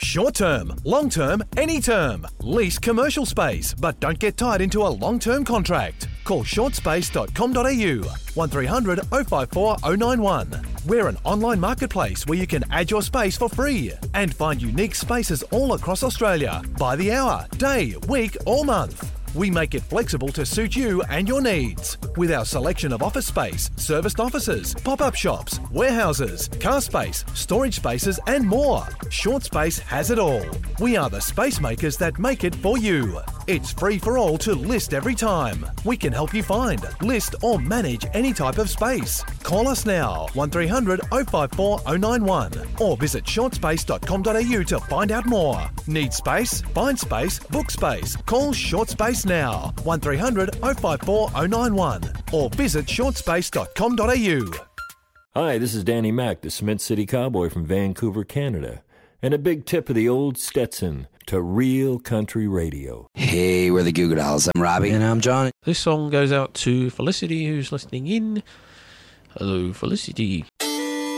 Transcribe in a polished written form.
Short term, long term, any term. Lease commercial space, but don't get tied into a long-term contract. Call shortspace.com.au 1300 054 091. We're an online marketplace where you can add your space for free and find unique spaces all across Australia by the hour, day, week or month. We make it flexible to suit you and your needs. With our selection of office space, serviced offices, pop-up shops, warehouses, car space, storage spaces and more. Short Space has it all. We are the space makers that make it for you. It's free for all to list every time. We can help you find, list or manage any type of space. Call us now, 1300 054 091 or visit shortspace.com.au to find out more. Need space? Find space, book space. Call Short Space now, 1300 054 091 or visit shortspace.com.au. Hi, this is Danny Mac, the Cement City Cowboy from Vancouver, Canada. And a big tip of the old Stetson to real country radio. Hey, we're the Goo Goo Dolls. I'm Robbie. And I'm Johnny. This song goes out to Felicity, who's listening in. Hello, Felicity.